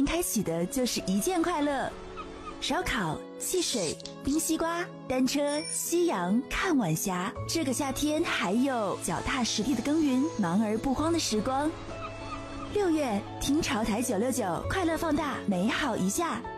天开启的就是一件快乐。烧烤、戏水、冰西瓜、单车、夕阳、看晚霞，这个夏天还有脚踏实地的耕耘，忙而不慌的时光。6月听潮台969，快乐放大，美好一下。